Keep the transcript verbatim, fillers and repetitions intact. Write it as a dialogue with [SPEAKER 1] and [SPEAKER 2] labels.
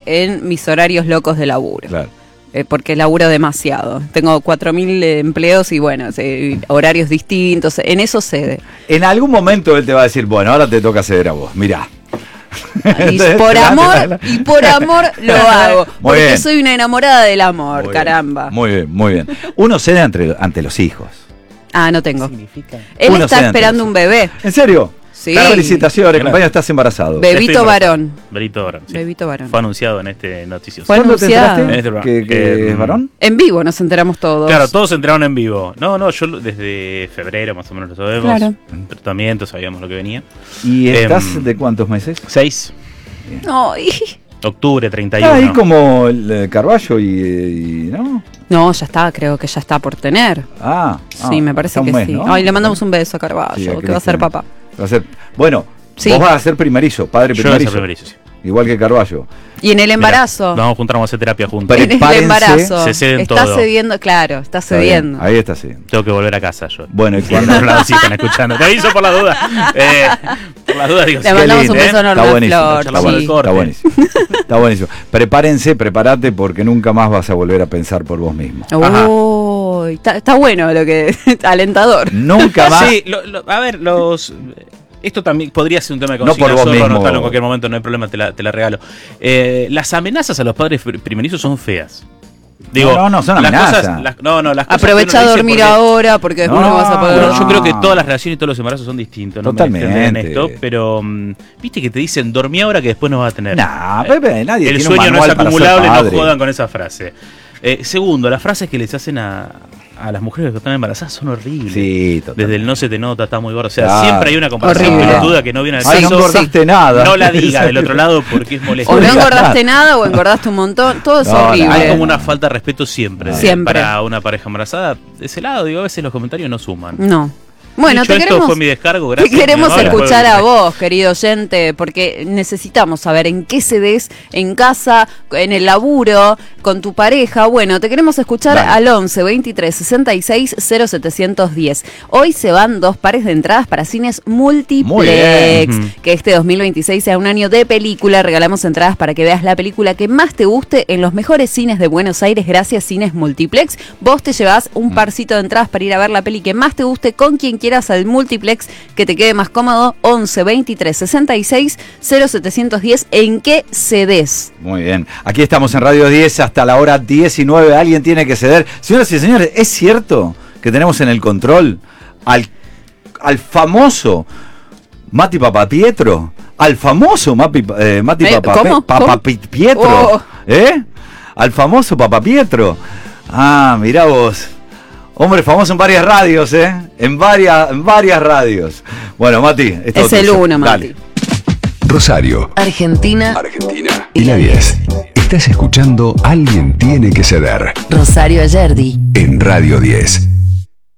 [SPEAKER 1] en mis horarios locos de laburo.
[SPEAKER 2] Claro.
[SPEAKER 1] Eh, porque laburo demasiado. Tengo cuatro mil empleos y bueno, eh, horarios distintos. En eso cede.
[SPEAKER 2] En algún momento él te va a decir, bueno, ahora te toca ceder a vos, mirá.
[SPEAKER 1] Y por amor, y por amor lo hago.
[SPEAKER 2] Muy
[SPEAKER 1] porque
[SPEAKER 2] bien.
[SPEAKER 1] soy una enamorada del amor,
[SPEAKER 2] Muy
[SPEAKER 1] caramba.
[SPEAKER 2] Bien, muy bien, muy bien. Uno cede ante, ante los hijos.
[SPEAKER 1] Ah, no tengo.
[SPEAKER 3] Significa.
[SPEAKER 1] Él
[SPEAKER 2] Uno
[SPEAKER 1] está
[SPEAKER 2] cede
[SPEAKER 1] esperando
[SPEAKER 2] ante
[SPEAKER 1] un bebé.
[SPEAKER 2] ¿En serio?
[SPEAKER 1] Sí.
[SPEAKER 2] Claro, felicitaciones,
[SPEAKER 3] Claro.
[SPEAKER 2] compañero, estás embarazado.
[SPEAKER 1] Bebito
[SPEAKER 3] Estoy
[SPEAKER 1] varón.
[SPEAKER 3] Bebito varón. Sí.
[SPEAKER 1] Bebito varón.
[SPEAKER 3] Fue anunciado en este noticioso.
[SPEAKER 1] Fue
[SPEAKER 2] ¿Cuándo te
[SPEAKER 1] anunciado.
[SPEAKER 2] enteraste
[SPEAKER 3] En este programa.
[SPEAKER 2] que, que
[SPEAKER 3] Eh,
[SPEAKER 2] es varón?
[SPEAKER 1] En vivo nos enteramos todos.
[SPEAKER 3] Claro, todos se enteraron en vivo. No, no, yo lo- desde febrero más o menos lo sabemos.
[SPEAKER 1] Claro.
[SPEAKER 3] Tratamiento, sabíamos lo que venía.
[SPEAKER 2] ¿Y estás
[SPEAKER 3] Em,
[SPEAKER 2] de cuántos meses?
[SPEAKER 3] seis.
[SPEAKER 1] Ay.
[SPEAKER 3] Octubre, treinta y uno.
[SPEAKER 2] Ah, ahí como el eh, Carballo y, y- ¿no?
[SPEAKER 1] No, ya está, creo que ya está por tener.
[SPEAKER 2] Ah,
[SPEAKER 1] Sí,
[SPEAKER 2] ah,
[SPEAKER 1] me parece
[SPEAKER 2] está un
[SPEAKER 1] que
[SPEAKER 2] mes,
[SPEAKER 1] sí.
[SPEAKER 2] ¿no?
[SPEAKER 1] Ay, le mandamos un beso a Carballo,
[SPEAKER 2] Sí, a
[SPEAKER 1] que va a ser
[SPEAKER 2] Cristian.
[SPEAKER 1] papá.
[SPEAKER 2] Va a ser- Bueno,
[SPEAKER 1] Sí.
[SPEAKER 2] vos vas a ser primerizo, padre
[SPEAKER 3] Yo voy a ser
[SPEAKER 2] primerizo.
[SPEAKER 3] primerizo, sí.
[SPEAKER 2] Igual que Carballo.
[SPEAKER 1] Y en el embarazo.
[SPEAKER 3] Mirá, vamos a juntar, vamos a hacer terapia juntos.
[SPEAKER 2] Pero-
[SPEAKER 1] En el
[SPEAKER 2] Prepárense.
[SPEAKER 1] embarazo.
[SPEAKER 3] Se ceden
[SPEAKER 1] está
[SPEAKER 3] todo.
[SPEAKER 1] cediendo, claro, está
[SPEAKER 2] Está bien,
[SPEAKER 1] cediendo.
[SPEAKER 2] ahí está, sí.
[SPEAKER 3] Tengo que volver a casa yo.
[SPEAKER 2] Bueno, y
[SPEAKER 3] Por
[SPEAKER 2] cuando...
[SPEAKER 3] otro lado, sí están escuchando. Te aviso por la duda. Eh, por la duda digo,
[SPEAKER 1] Le
[SPEAKER 3] sí,
[SPEAKER 1] mandamos
[SPEAKER 3] qué
[SPEAKER 1] un
[SPEAKER 3] lindo,
[SPEAKER 1] beso
[SPEAKER 3] ¿eh?
[SPEAKER 1] enorme
[SPEAKER 2] Está
[SPEAKER 1] a
[SPEAKER 2] buenísimo,
[SPEAKER 1] Flor.
[SPEAKER 2] está,
[SPEAKER 3] sí.
[SPEAKER 2] bueno, está
[SPEAKER 3] Corte.
[SPEAKER 2] buenísimo. Está buenísimo. Prepárense, prepárate porque nunca más vas a volver a pensar por vos mismo.
[SPEAKER 1] Uy, está, está bueno lo que alentador.
[SPEAKER 2] Nunca más.
[SPEAKER 3] Sí, lo- lo- a ver, los... Esto también podría ser un tema de
[SPEAKER 2] No
[SPEAKER 3] consigna,
[SPEAKER 2] por vos
[SPEAKER 3] zorro,
[SPEAKER 2] mismo.
[SPEAKER 3] anotalo en cualquier momento, no hay problema, te la, te la regalo. Eh, las amenazas a los padres pr- primerizos son feas. Digo,
[SPEAKER 2] No, no, no, son
[SPEAKER 3] las
[SPEAKER 2] amenazas.
[SPEAKER 3] cosas- las- no, no, las cosas
[SPEAKER 1] Aprovecha a
[SPEAKER 3] que uno dice
[SPEAKER 1] dormir
[SPEAKER 3] porque-
[SPEAKER 1] ahora porque después no,
[SPEAKER 2] No,
[SPEAKER 1] vas a poder.
[SPEAKER 3] Bueno,
[SPEAKER 2] no.
[SPEAKER 3] yo creo que todas las relaciones y todos los embarazos son distintos, no
[SPEAKER 2] Totalmente.
[SPEAKER 3] me extenderé en esto, pero mm, viste que te dicen dormí ahora que después no vas a tener.
[SPEAKER 2] Nah,
[SPEAKER 3] Eh,
[SPEAKER 2] Pepe, nadie
[SPEAKER 3] El
[SPEAKER 2] tiene un
[SPEAKER 3] sueño no es
[SPEAKER 2] manual para ser
[SPEAKER 3] acumulable, no
[SPEAKER 2] padre.
[SPEAKER 3] jodan con esa frase. Eh, segundo, las frases que les hacen a, a las mujeres que están embarazadas son horribles.
[SPEAKER 2] Sí, totalmente.
[SPEAKER 3] Desde el no se te nota, está muy gordo. O sea,
[SPEAKER 2] Claro.
[SPEAKER 3] siempre hay una comparación
[SPEAKER 1] Horrible.
[SPEAKER 3] pelotuda que no viene al
[SPEAKER 2] Ay, no
[SPEAKER 3] caso.
[SPEAKER 2] engordaste nada.
[SPEAKER 3] No la diga del otro lado porque es molesto.
[SPEAKER 1] O no
[SPEAKER 2] Claro.
[SPEAKER 1] engordaste nada o engordaste un montón. Todo es
[SPEAKER 2] No, no,
[SPEAKER 1] horrible.
[SPEAKER 3] Hay como una falta de respeto siempre.
[SPEAKER 1] Siempre.
[SPEAKER 3] Para una pareja embarazada. De ese lado, digo, a veces los comentarios no suman.
[SPEAKER 1] No. Bueno,
[SPEAKER 3] Dicho
[SPEAKER 1] te
[SPEAKER 3] esto,
[SPEAKER 1] queremos,
[SPEAKER 3] fue mi descargo.
[SPEAKER 1] te
[SPEAKER 3] Gracias.
[SPEAKER 1] queremos
[SPEAKER 3] mi amable.
[SPEAKER 1] escuchar
[SPEAKER 3] Fue-
[SPEAKER 1] a vos, querido oyente, porque necesitamos saber en qué se des en casa, en el laburo, con tu pareja. Bueno, te queremos escuchar
[SPEAKER 2] Dale.
[SPEAKER 1] al once, veintitrés, sesenta y seis, cero setecientos diez. Hoy se van dos pares de entradas para cines multiplex.
[SPEAKER 2] Muy bien.
[SPEAKER 3] Ujú.
[SPEAKER 1] Que este dos mil veintiséis sea un año de película. Regalamos entradas para que veas la película que más te guste en los mejores cines de Buenos Aires gracias Cines Multiplex. Vos te llevas un parcito de entradas para ir a ver la peli que más te guste con quien quieras al Multiplex que te quede más cómodo. Once, veintitrés, sesenta y seis, cero setecientos diez. ¿En qué cedes?
[SPEAKER 2] Muy bien. Aquí estamos en Radio diez hasta la hora diecinueve. Alguien tiene que ceder. Señoras y señores, ¿es cierto que tenemos en el control al, al famoso Mati Papapietro? Al famoso Mapi, eh, Mati
[SPEAKER 1] Eh,
[SPEAKER 2] Papa,
[SPEAKER 1] ¿cómo?
[SPEAKER 2] Papapietro.
[SPEAKER 1] Oh.
[SPEAKER 2] ¿Eh? Al famoso Papapietro. Ah, mirá vos. Hombre famoso en varias radios, ¿eh? En varias, en varias radios. Bueno, Mati. Es, todo
[SPEAKER 1] Es el
[SPEAKER 2] tuyo.
[SPEAKER 1] uno, Mati.
[SPEAKER 2] Dale.
[SPEAKER 4] Rosario,
[SPEAKER 5] Argentina,
[SPEAKER 4] Argentina y la diez. Estás escuchando Alguien tiene que ceder
[SPEAKER 5] Rosario Ayerdi.
[SPEAKER 4] en Radio diez.